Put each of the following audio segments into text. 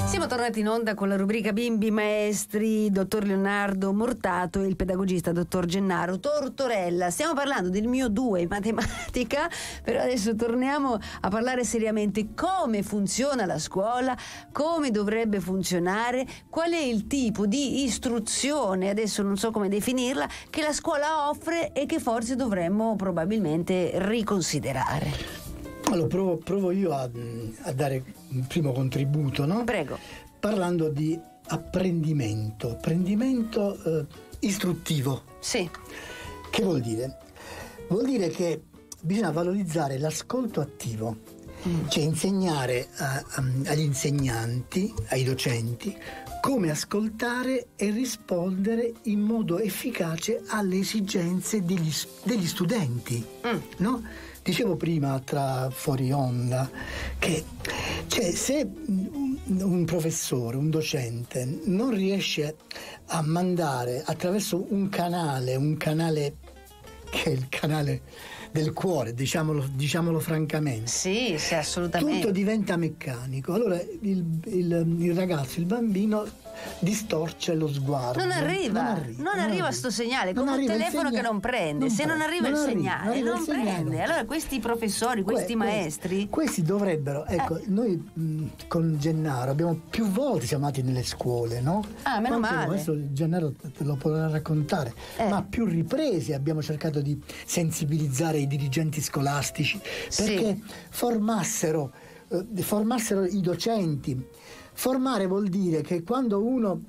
Siamo tornati in onda con la rubrica Bimbi Maestri, dottor Leonardo Mortato e il pedagogista dottor Gennaro Tortorella. Stiamo parlando del mio 2 in matematica, però adesso torniamo a parlare seriamente. Come funziona la scuola, come dovrebbe funzionare, qual è il tipo di istruzione, adesso non so come definirla, che la scuola offre e che forse dovremmo probabilmente riconsiderare. Allora provo io a dare un primo contributo, no? Prego. Parlando di apprendimento istruttivo. Sì. Che vuol dire? Vuol dire che bisogna valorizzare l'ascolto attivo, cioè insegnare agli insegnanti, ai docenti, come ascoltare e rispondere in modo efficace alle esigenze degli studenti, no? Dicevo prima, fuori onda, che se un professore, un docente non riesce a mandare attraverso un canale che è il canale del cuore, diciamolo francamente. Sì, assolutamente. Tutto diventa meccanico. Allora il ragazzo, il bambino distorce lo sguardo. Non arriva sto segnale, come un telefono che non prende. Se non arriva il segnale, non prende. Allora questi professori, questi maestri, questi dovrebbero, noi con Gennaro abbiamo più volte siamo andati nelle scuole, no? Meno male. Adesso Gennaro te lo potrà raccontare, ma a più riprese abbiamo cercato di sensibilizzare i dirigenti scolastici perché formassero i docenti. Formare vuol dire che quando uno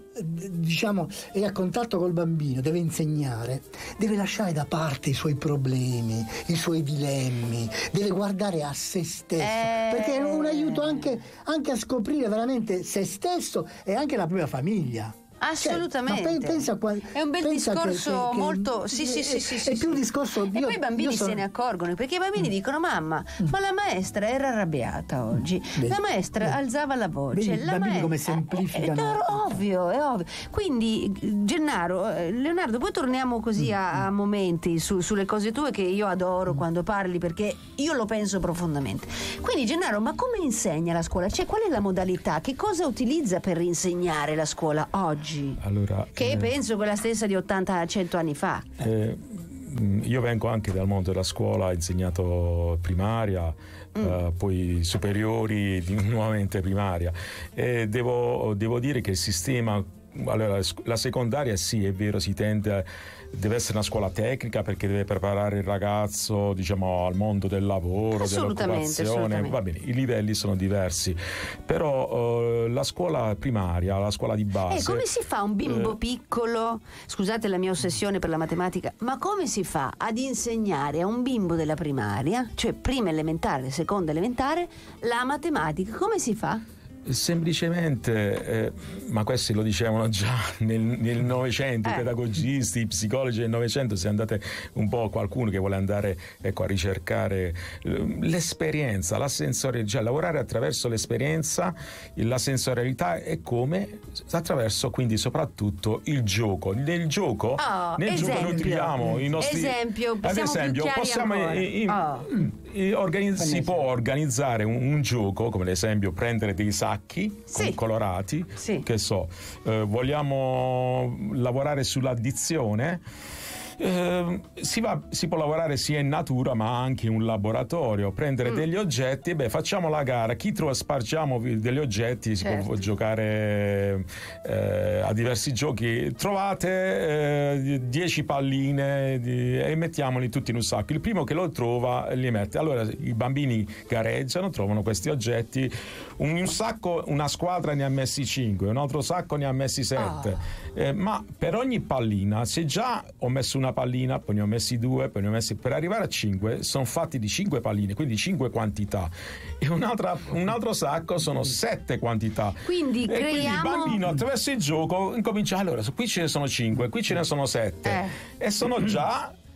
è a contatto col bambino, deve insegnare, deve lasciare da parte i suoi problemi, i suoi dilemmi, deve guardare a se stesso, perché è un aiuto anche a scoprire veramente se stesso e anche la propria famiglia. Assolutamente. È un bel discorso molto. Sì. È più un discorso. E poi i bambini se ne accorgono, perché i bambini dicono: mamma, ma la maestra era arrabbiata oggi. La maestra alzava la voce. I bambini come semplificano. È ovvio. Quindi, Gennaro, Leonardo, poi torniamo così a momenti sulle cose tue che io adoro quando parli, perché io lo penso profondamente. Quindi, Gennaro, ma come insegna la scuola? Cioè, qual è la modalità? Che cosa utilizza per insegnare la scuola oggi? Allora, che penso quella stessa di 80-100 anni fa. Io vengo anche dal mondo della scuola, ho insegnato primaria, poi superiori, nuovamente primaria, e devo dire che il sistema, allora, la secondaria sì, è vero, deve essere una scuola tecnica perché deve preparare il ragazzo, al mondo del lavoro, dell'occupazione. Va bene, i livelli sono diversi, però la scuola primaria, la scuola di base. Come si fa un bimbo piccolo, scusate la mia ossessione per la matematica, ma come si fa ad insegnare a un bimbo della primaria, cioè prima elementare, seconda elementare, la matematica? Come si fa? Semplicemente, ma questi lo dicevano già nel Novecento, i pedagogisti, i psicologi del Novecento. Se andate un po', qualcuno che vuole andare a ricercare l'esperienza, la sensorialità, cioè lavorare attraverso l'esperienza, la sensorialità, e come attraverso quindi soprattutto il gioco. Nel gioco nutriamo i nostri. Ad esempio, si può organizzare un gioco, come ad esempio prendere dei sacchi colorati, che vogliamo lavorare sull'addizione. Si può lavorare sia in natura ma anche in un laboratorio, prendere degli oggetti e facciamo la gara, spargiamo degli oggetti, si può giocare a diversi giochi. Trovate 10 palline e mettiamoli tutti in un sacco, il primo che lo trova li mette. Allora i bambini gareggiano, trovano questi oggetti, un sacco, una squadra ne ha messi 5, un altro sacco ne ha messi 7, ma per ogni pallina, se già ho messo una pallina, poi ne ho messi 2, poi ne ho messi, per arrivare a 5 sono fatti di 5 palline, quindi 5 quantità, e un altro sacco sono 7 quantità. Quindi quindi il bambino attraverso il gioco incomincia: allora qui ce ne sono 5, qui ce ne sono 7, e sono già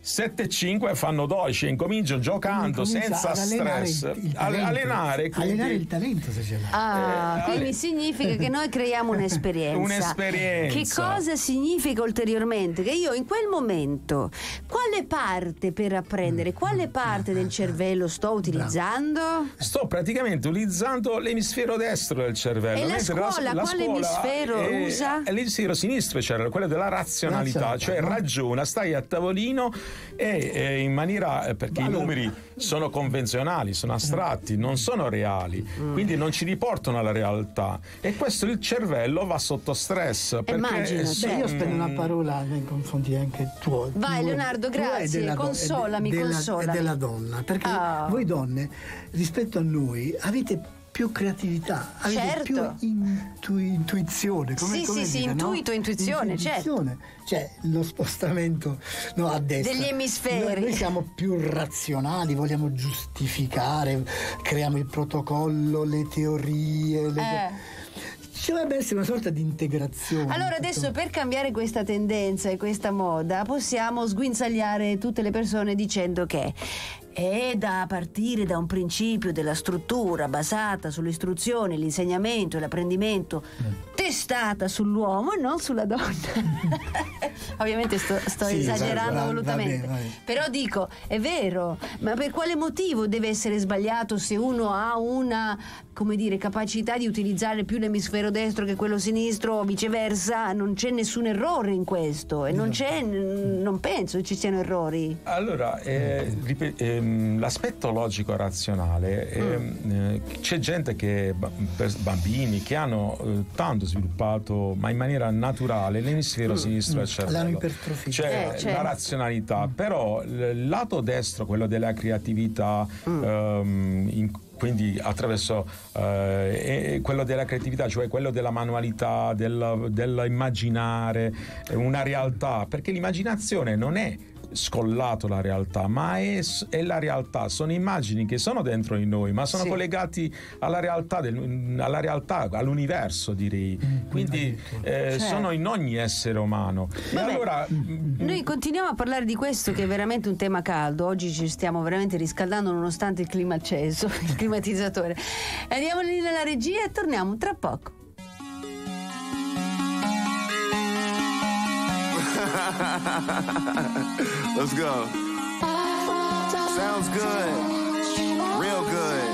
7 e 5 fanno 12 e incomincio giocando senza stress. Allenare il talento, se ce l'ha. Quindi significa che noi creiamo un'esperienza. Un'esperienza. Che cosa significa ulteriormente? Che io in quel momento quale parte per apprendere, quale parte del cervello sto utilizzando? Sto praticamente utilizzando l'emisfero destro del cervello. E la scuola quale emisfero usa? L'emisfero sinistro, cioè quello della razionalità, cioè ragiona, stai a tavolino e in maniera, perché i numeri sono convenzionali, sono astratti, non sono reali, quindi non ci riportano alla realtà, e questo il cervello va sotto stress. Immagino. Io spendo una parola nei confronti anche tuo. Vai Leonardo, grazie, consolami. Della donna, perché voi donne rispetto a noi avete più creatività, avete più intuizione. Intuizione, certo. Cioè lo spostamento a destra degli emisferi. Noi siamo più razionali, vogliamo giustificare, creiamo il protocollo, le teorie. Ci dovrebbe essere una sorta di integrazione. Allora adesso, per cambiare questa tendenza e questa moda, possiamo sguinzagliare tutte le persone dicendo che è da partire da un principio della struttura basata sull'istruzione, l'insegnamento e l'apprendimento testata sull'uomo e non sulla donna. Ovviamente sto esagerando volutamente, va bene. Però dico, è vero, ma per quale motivo deve essere sbagliato se uno ha una, capacità di utilizzare più l'emisfero destro che quello sinistro o viceversa? Non c'è nessun errore in questo, e non penso ci siano errori. Allora, l'aspetto logico razionale, c'è gente bambini che hanno tanto sviluppato, ma in maniera naturale, l'emisfero sinistro del cervello, cioè la razionalità, però il lato destro, quello della creatività, quindi attraverso quello della creatività, cioè quello della manualità, dell'immaginare una realtà, perché l'immaginazione non è scollato la realtà, ma è la realtà, sono immagini che sono dentro di noi, ma sono collegati alla realtà, all'universo, direi. Quindi sono in ogni essere umano. E allora noi continuiamo a parlare di questo, che è veramente un tema caldo. Oggi ci stiamo veramente riscaldando nonostante il clima acceso, il climatizzatore. Andiamo lì nella regia e torniamo tra poco. Let's go. Sounds good. Real good.